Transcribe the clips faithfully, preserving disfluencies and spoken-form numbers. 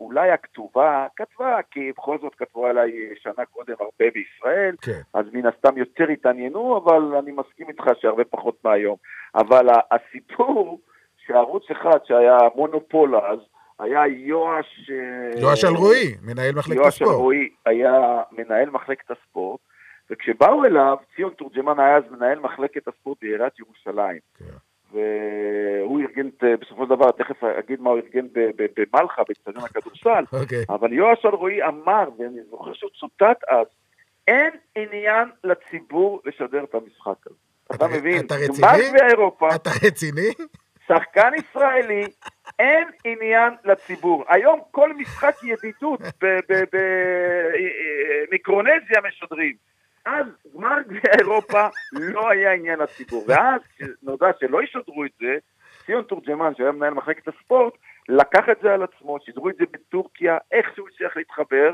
אולי הכתובה, כתבה, כי בכל זאת כתבו עליי שנה קודם הרבה בישראל, כן. אז מן הסתם יותר התעניינו, אבל אני מסכים איתך שהרבה פחות מהיום. אבל הסיפור שערוץ אחד שהיה מונופול אז, היה יואש... יואש אלרועי, מנהל מחלקת יואש הספורט. אלרועי היה מנהל מחלקת הספורט, וכשבאו אליו, ציון תורג'מן היה אז מנהל מחלקת הספורט בעיריית ירושלים. כן. והוא ארגן, בסופו של דבר, תכף אגיד מה הוא ארגן במלחה, באצטדיון הכדורסל, אוקיי. אבל יואש אלרועי אמר, ואני זוכר שהוא צוטט אז, אין עניין לציבור לשדר את המשחק הזה. אתה מבין? אתה גמר רציני? גביע אירופה, אתה רציני? שחקן ישראלי, אין עניין לציבור. היום כל משחק ידידות במיקרונזיה משדרים. אז גמר גביע אירופה לא היה עניין לציבור. ואז נודע שלא ישדרו את זה, ציון תורג'מן, שהיה מנהל מחלקת הספורט, לקח את זה על עצמו, שידרו את זה בטורקיה, איכשהו הצליח להתחבר,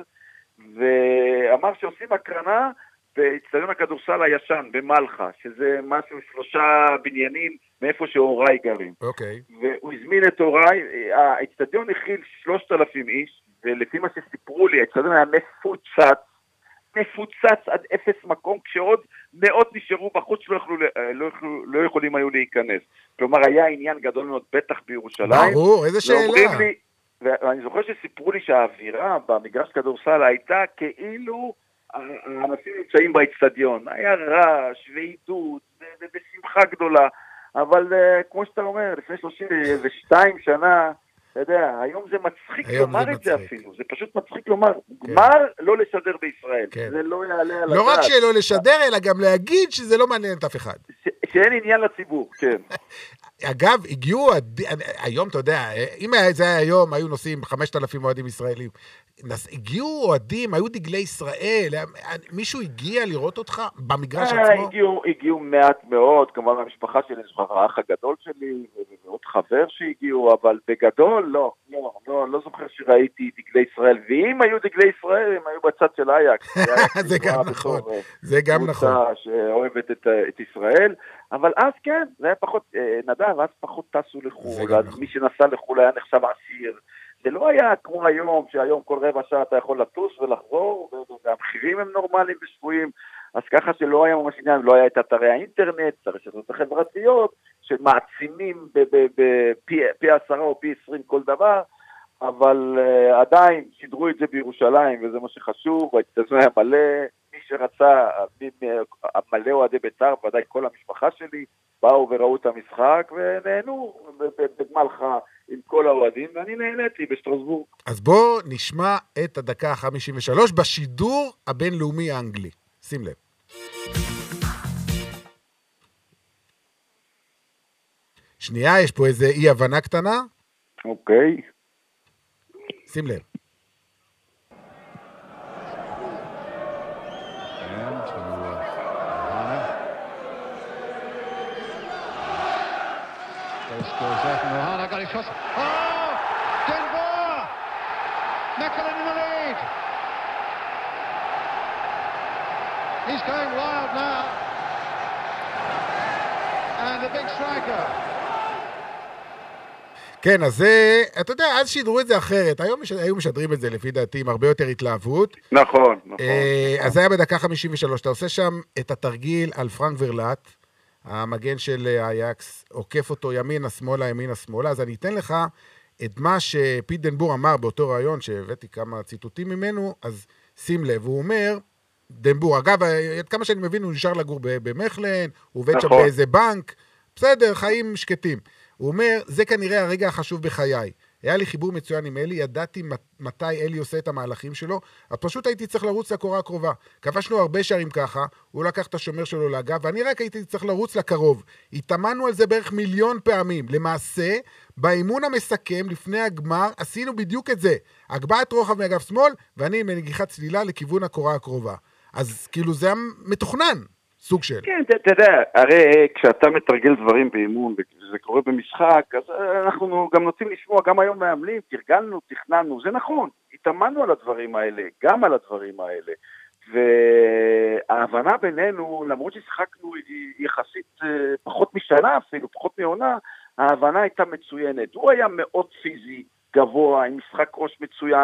ואמר שעושים הקרנה באצטדיון הכדורסל הישן, במלחה, שזה משהו שלושה בניינים מאיפה שהוריי גרים. אוקיי. והוא הזמין את הוריי, האצטדיון הכיל שלושת אלפים איש, ולפי מה שסיפרו לי, האצטדיון היה מפוצץ, מפוצץ עד אפס מקום, כשעוד מאות נשארו בחוץ שלא יכלו, לא, יכלו, לא יכולים היו להיכנס. כלומר, היה עניין גדול מאוד, בטח בירושלים. ברור, איזה שאלה. לי, ואני זוכר שסיפרו לי שהאווירה במגרש כדורסל הייתה כאילו האנשים נמצאים באצטדיון. היה רעש ועידוד ושמחה גדולה, אבל כמו שאתה אומר, לפני שלושים ושתיים שנה, אתה יודע, היום זה מצחיק לומר את זה אפילו, זה פשוט מצחיק לומר, גמר לא לשדר בישראל, זה לא יעלה על הדעת. לא רק שלא לשדר, אלא גם להגיד שזה לא מעניין את אף אחד. שאין עניין לציבור, כן. אגב, הגיעו, היום אתה יודע, אם זה היה היום, היו נוסעים חמשת אלפים אוהדים ישראלים, הגיעו אוהדים, היו דגלי ישראל, מישהו הגיע לראות אותך במגרש עצמו? הגיעו מעט מאוד, כמובן המשפחה שלי, האח הגדול שלי, ועוד חבר שהגיעו, אבל בגדול לא, לא, לא, לא זוכר שראיתי דגלי ישראל, ואם היו דגלי ישראל, הם היו בצד של אייקס. זה גם נכון, זה גם נכון. קבוצה שאוהבת את ישראל, אבל אז כן, זה היה פחות, נדב, אז פחות טסו לחול, אז מי שנסע לחול היה נחשב עשיר, זה לא היה כמו היום, שהיום כל רבע שעה אתה יכול לטוס ולחזור, והמחירים הם נורמליים ושפויים, אז ככה שלא היה ממש עניין, לא היה את אתרי האינטרנט, הרשתות החברתיות, שמעצימים בפי עשרה או פי עשרים כל דבר, אבל uh, עדיין שידרו את זה בירושלים, וזה מה שחשוב, והאצטדיון היה מלא, מי שרצה, מלא אוהדי בית"ר, ודאי כל המשפחה שלי, באו וראו את המשחק, ונהנו בגמלחה עם כל האוהדים, ואני נהניתי בשטרסבורג. אז בואו נשמע את הדקה ה-חמישים ושלוש בשידור הבינלאומי האנגלי. שים לב. שנייה, יש פה איזה אי הבנה קטנה. אוקיי. שים לב. Goes there from Ohana, got his shot. Oh! Denver! Macklin in the lead! He's going wild now. And the big striker. כן, אז זה, אתה יודע, אז שידרו את זה אחרת. היום היו משדרים את זה, לפי דעתי, עם הרבה יותר התלהבות. נכון, נכון. אז זה היה בדקה חמישים ושלוש. אתה עושה שם את התרגיל על פרנק ורלט, המגן של אייקס, עוקף אותו ימינה, שמאלה, ימינה, שמאלה. אז אני אתן לך את מה שפיט דנבור אמר באותו רעיון, שהבאתי כמה ציטוטים ממנו, אז שים לב, הוא אומר, דנבור, אגב, עד כמה שאני מבין, הוא נשאר לגור במכלן, הוא עובד שם באיזה בנק, בסדר, חיים שקטים. הוא אומר, זה כנראה הרגע החשוב בחיי. היה לי חיבור מצוין עם אלי, ידעתי מתי אלי עושה את המהלכים שלו, אז פשוט הייתי צריך לרוץ לקורה הקרובה. כבשנו הרבה שערים ככה, הוא לקח את השומר שלו לאגב, ואני רק הייתי צריך לרוץ לקרוב. התאמנו על זה בערך מיליון פעמים. למעשה, באימון המסכם לפני הגמר, עשינו בדיוק את זה. הגבהת רוחב מאגף שמאל, ואני מנגיחת צלילה לכיוון הקורה הקרובה. אז כאילו זה היה מתוכנן. סוג של. כן, אתה יודע, הרי כשאתה מתרגל דברים באימון, וזה קורה במשחק, אז אנחנו גם נוצאים לשמוע, גם היום מאמנים, תרגלנו, תכננו, זה נכון, התאמנו על הדברים האלה, גם על הדברים האלה, וההבנה בינינו, למרות ששחקנו יחסית פחות משנה אפילו, פחות מעונה, ההבנה הייתה מצוינת, הוא היה מאוד פיזי, גבוה, עם משחק ראש מצוין,